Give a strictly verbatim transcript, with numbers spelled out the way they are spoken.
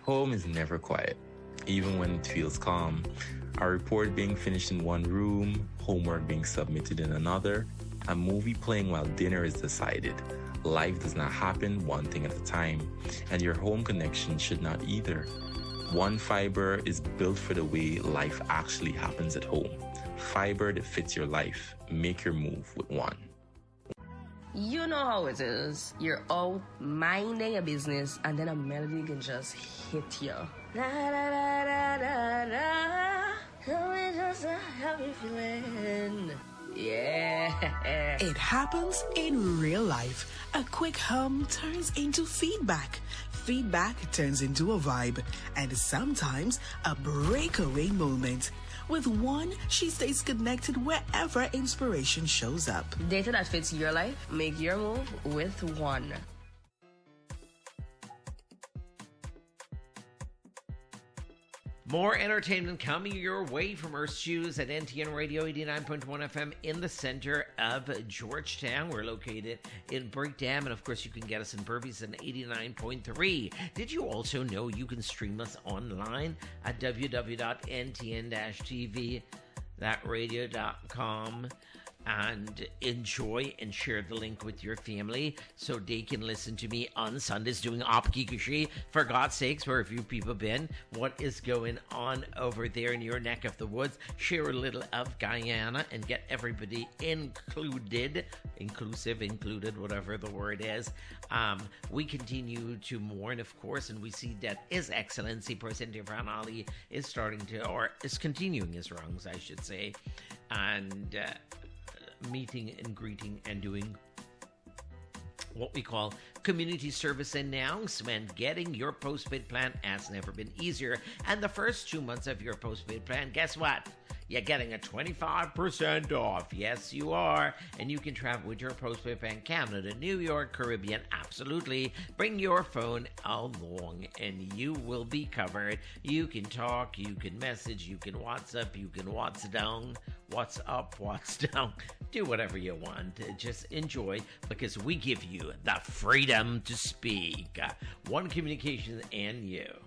Home is never quiet, even when it feels calm. A report being finished in one room, homework being submitted in another, a movie playing while dinner is decided. Life does not happen one thing at a time, and your home connection should not either. One Fiber is built for the way life actually happens at home. Fiber that fits your life. Make your move with One. You know how it is. You're out minding a business and then a melody can just hit you. Da, da, da, da, da, da. Oh, it's just a happy feeling. Yeah. It happens in real life. A quick hum turns into feedback. Feedback turns into a vibe. And sometimes a breakaway moment. With One, she stays connected wherever inspiration shows up. Data that fits your life, make your move with One. More entertainment coming your way from our studios at N T N Radio eighty-nine point one F M in the center of Georgetown. We're located in Breakdam, and of course you can get us in Burveyson eighty-nine point three. Did you also know you can stream us online at w w w dot n t n dash t v dot radio dot com and enjoy and share the link with your family so they can listen to me on Sundays doing Apkikushi? For God's sakes, where have you people been? What is going on over there in your neck of the woods? Share a little of Guyana and get everybody included, inclusive, included, whatever the word is. Um, we continue to mourn, of course, and we see that His Excellency President Irfan Ali is starting to, or is continuing his wrongs, I should say, and uh, meeting and greeting and doing what we call community service announcement. Getting your postpaid plan has never been easier. And the first two months of your postpaid plan, guess what? You're getting a twenty-five percent off. Yes, you are. And you can travel with your postpaid plan, Canada, New York, Caribbean. Absolutely. Bring your phone along and you will be covered. You can talk, you can message, you can WhatsApp, you can what's down, what's up, what's down. Do whatever you want. Just enjoy, because we give you the freedom to speak. One Communication and you.